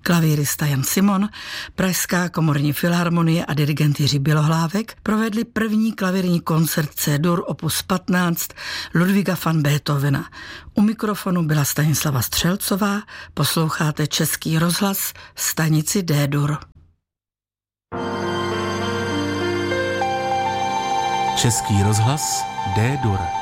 Klavírista Jan Simon, Pražská komorní filharmonie a dirigent Jiří Bělohlávek provedli první klavírní koncert C-dur opus 15 Ludwiga van Beethovena. U mikrofonu byla Stanislava Střelcová, posloucháte Český rozhlas, stanici D-dur. Český rozhlas D-dur.